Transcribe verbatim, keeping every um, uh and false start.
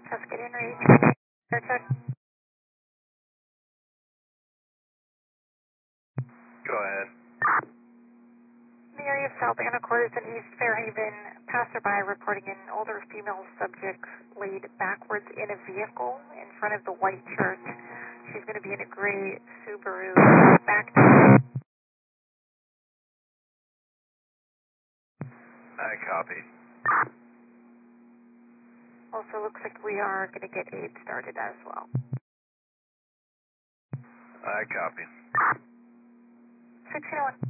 Tuscany Reach. Check. Go ahead. In the area of South Anna Quarters in East Fairhaven, passerby reporting an older female subject laid backwards in a vehicle in front of the white church. She's going to be in a gray Subaru back. I copy. Also looks like we are going to get aid started as well. I copy. six zero one.